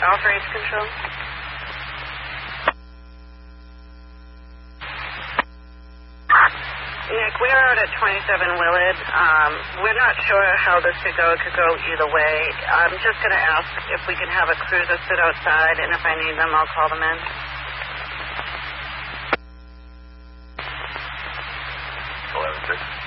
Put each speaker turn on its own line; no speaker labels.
Alpha Race Control. Nick, we're out at 27 Willard. We're not sure how this could go. It could go either way. I'm just going to ask if we can have a cruiser sit outside, and if I need them, I'll call them in.
11-6.